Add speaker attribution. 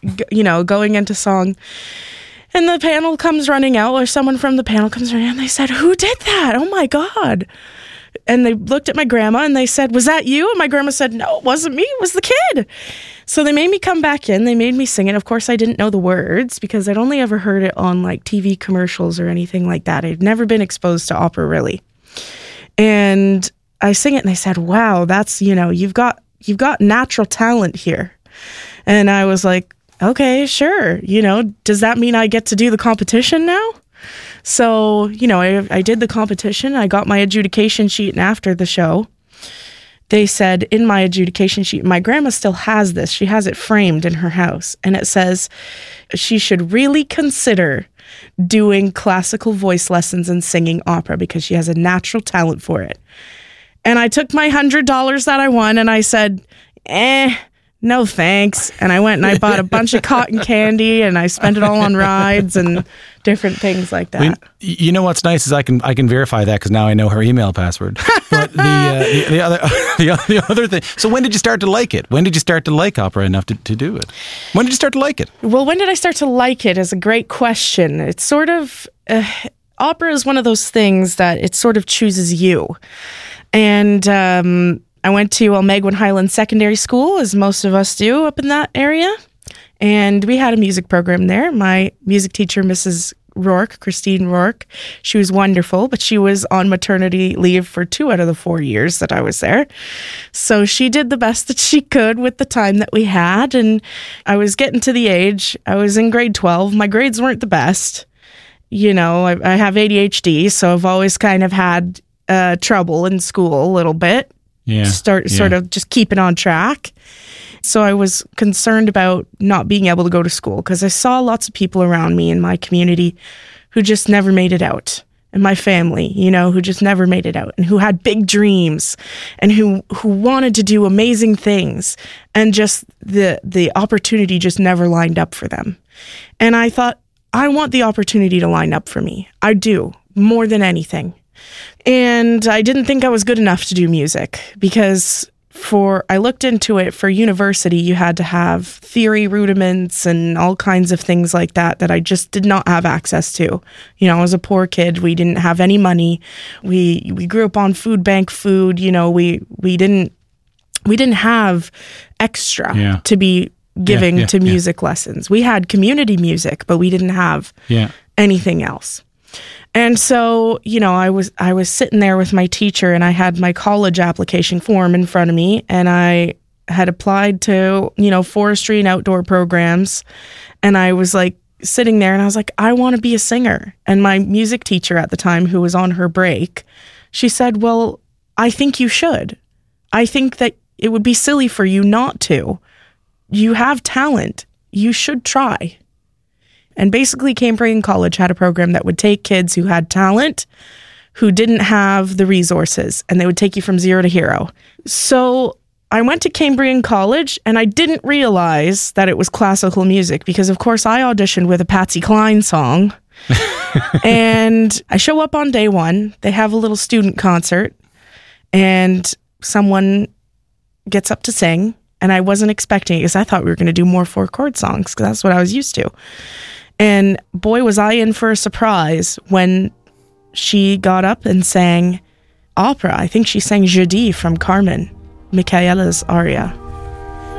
Speaker 1: going into song. And the panel comes running out, or someone from the panel comes running out, and they said, "Who did that? Oh my God." And they looked at my grandma and they said, "Was that you?" And my grandma said, "No, it wasn't me. It was the kid." So they made me come back in. They made me sing it. Of course, I didn't know the words because I'd only ever heard it on like TV commercials or anything like that. I'd never been exposed to opera really. And I sing it and they said, "Wow, that's, you've got natural talent here." And I was like, "Okay, sure. Does that mean I get to do the competition now?" So, I did the competition. I got my adjudication sheet, and after the show, they said in my adjudication sheet, my grandma still has this. She has it framed in her house, and it says she should really consider doing classical voice lessons and singing opera because she has a natural talent for it. And I took my $100 that I won, and I said, "No thanks." And I went and I bought a bunch of cotton candy and I spent it all on rides and different things like that.
Speaker 2: What's nice is I can verify that because now I know her email password. But the other thing. So when did you start to like it? When did you start to like opera enough to do it? When did you start to like it?
Speaker 1: Well, when did I start to like it is a great question. It's sort of opera is one of those things that it sort of chooses you. And I went to Almeguin Highlands Secondary School, as most of us do up in that area. And we had a music program there. My music teacher, Mrs. Rourke, Christine Rourke, she was wonderful, but she was on maternity leave for 2 out of the 4 years that I was there. So she did the best that she could with the time that we had. And I was getting to the age, I was in grade 12. My grades weren't the best. I have ADHD, so I've always kind of had trouble in school a little bit. Sort of just keeping on track. So I was concerned about not being able to go to school because I saw lots of people around me in my community who just never made it out. And my family, who just never made it out and who had big dreams and who wanted to do amazing things. And just the opportunity just never lined up for them. And I thought, I want the opportunity to line up for me. I do, more than anything. And I didn't think I was good enough to do music because I looked into it for university, you had to have theory rudiments and all kinds of things like that I just did not have access to. I was a poor kid. We didn't have any money. We grew up on food bank food. We didn't have extra to be giving to music lessons. We had community music, but we didn't have anything else. And so, I was sitting there with my teacher and I had my college application form in front of me and I had applied to, forestry and outdoor programs. And I was like sitting there and I was like, I want to be a singer. And my music teacher at the time, who was on her break, she said, "Well, I think you should. I think that it would be silly for you not to. You have talent. You should try." And basically, Cambrian College had a program that would take kids who had talent, who didn't have the resources, and they would take you from zero to hero. So I went to Cambrian College, and I didn't realize that it was classical music because, of course, I auditioned with a Patsy Cline song. And I show up on day one. They have a little student concert, and someone gets up to sing, and I wasn't expecting it because I thought we were going to do more 4-chord songs because that's what I was used to. And boy, was I in for a surprise when she got up and sang opera. I think she sang Jeudi from Carmen, Michaela's aria.